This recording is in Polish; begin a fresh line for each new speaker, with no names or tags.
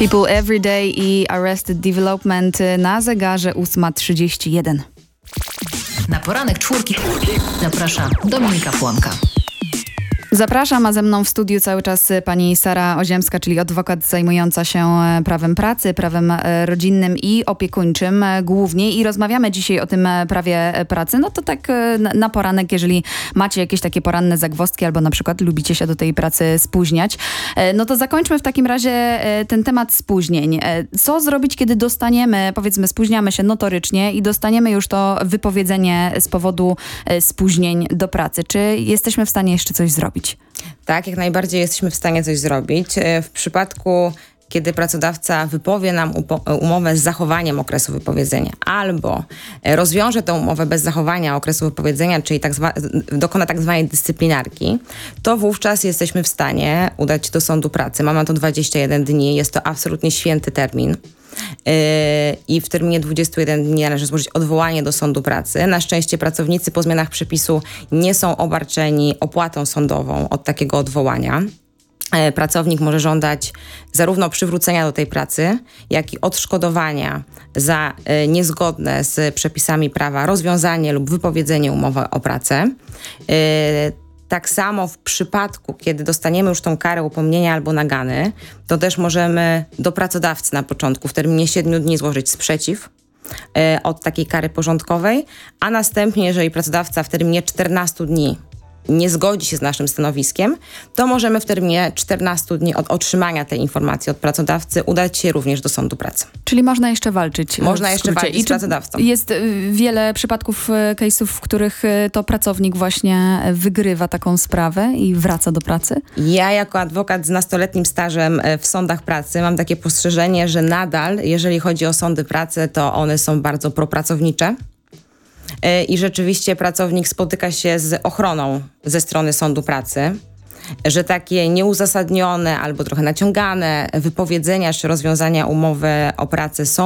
People Everyday i Arrested Development na zegarze 8:31.
Na poranek czwórki zaprasza Dominika Płonka.
Zapraszam, a ze mną w studiu cały czas pani Sara Oziemska, czyli adwokat zajmująca się prawem pracy, prawem rodzinnym i opiekuńczym głównie. I rozmawiamy dzisiaj o tym prawie pracy. No to tak na poranek, jeżeli macie jakieś takie poranne zagwozdki albo na przykład lubicie się do tej pracy spóźniać, no to zakończmy w takim razie ten temat spóźnień. Co zrobić, kiedy dostaniemy, powiedzmy, spóźniamy się notorycznie i dostaniemy już to wypowiedzenie z powodu spóźnień do pracy? Czy jesteśmy w stanie jeszcze coś zrobić?
Tak, jak najbardziej jesteśmy w stanie coś zrobić. W przypadku, kiedy pracodawca wypowie nam umowę z zachowaniem okresu wypowiedzenia albo rozwiąże tę umowę bez zachowania okresu wypowiedzenia, czyli dokona tak zwanej dyscyplinarki, to wówczas jesteśmy w stanie udać się do sądu pracy. Mamy na to 21 dni, jest to absolutnie święty termin. I w terminie 21 dni należy złożyć odwołanie do sądu pracy. Na szczęście pracownicy po zmianach przepisu nie są obarczeni opłatą sądową od takiego odwołania. Pracownik może żądać zarówno przywrócenia do tej pracy, jak i odszkodowania za niezgodne z przepisami prawa rozwiązanie lub wypowiedzenie umowy o pracę. Tak samo w przypadku, kiedy dostaniemy już tą karę upomnienia albo nagany, to też możemy do pracodawcy na początku w terminie 7 dni złożyć sprzeciw od takiej kary porządkowej, a następnie, jeżeli pracodawca w terminie 14 dni nie zgodzi się z naszym stanowiskiem, to możemy w terminie 14 dni od otrzymania tej informacji od pracodawcy udać się również do sądu pracy.
Czyli można jeszcze walczyć.
Można jeszcze walczyć z pracodawcą.
Jest wiele przypadków, case'ów, w których to pracownik właśnie wygrywa taką sprawę i wraca do pracy? Ja
jako adwokat z nastoletnim stażem w sądach pracy mam takie postrzeżenie, że nadal, jeżeli chodzi o sądy pracy, to one są bardzo propracownicze. I rzeczywiście pracownik spotyka się z ochroną ze strony sądu pracy, że takie nieuzasadnione albo trochę naciągane wypowiedzenia czy rozwiązania umowy o pracę są